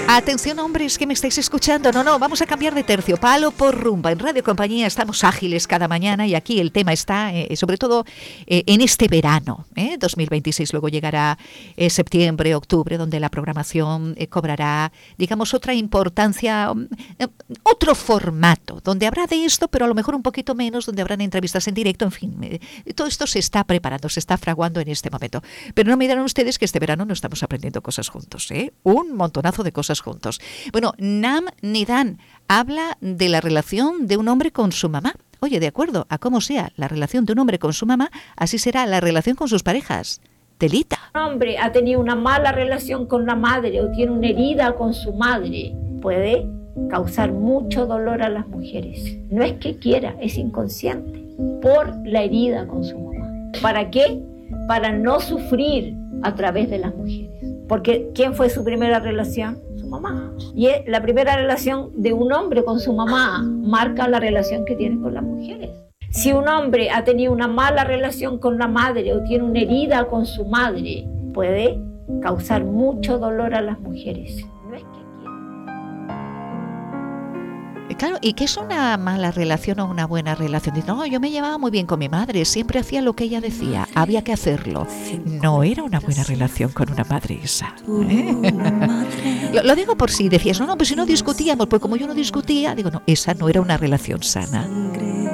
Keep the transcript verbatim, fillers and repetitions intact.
Atención, hombres que me estáis escuchando. No, no, vamos a cambiar de tercio. Palo por rumba. En Radio Compañía estamos ágiles cada mañana y aquí el tema está, eh, sobre todo, eh, en este verano, ¿eh? dos mil veintiséis. Luego llegará eh, septiembre, octubre, donde la programación eh, cobrará, digamos, otra importancia, eh, otro formato, donde habrá de esto, pero a lo mejor un poquito menos, donde habrán entrevistas en directo, en fin. Eh, todo esto se está preparando, se está fraguando en este momento. Pero no me dirán ustedes que este verano no estamos aprendiendo cosas juntos, ¿eh? Un montonazo de cosas juntos. Bueno, Nam Nidan habla de la relación de un hombre con su mamá. Oye, de acuerdo a cómo sea la relación de un hombre con su mamá, así será la relación con sus parejas. Telita. Un hombre ha tenido una mala relación con la madre o tiene una herida con su madre, puede causar mucho dolor a las mujeres. No es que quiera, es inconsciente por la herida con su mamá. ¿Para qué? Para no sufrir a través de las mujeres. Porque ¿quién fue su primera relación? Su mamá. Y la primera relación de un hombre con su mamá marca la relación que tiene con las mujeres. Si un hombre ha tenido una mala relación con la madre o tiene una herida con su madre, puede causar mucho dolor a las mujeres. No es que Claro, ¿y qué es una mala relación o una buena relación? Dice, no, yo me llevaba muy bien con mi madre, siempre hacía lo que ella decía, había que hacerlo. No era una buena relación con una madre esa, ¿eh? lo, lo digo por si decías, no, no, pues si no discutíamos, pues como yo no discutía, digo, no, esa no era una relación sana.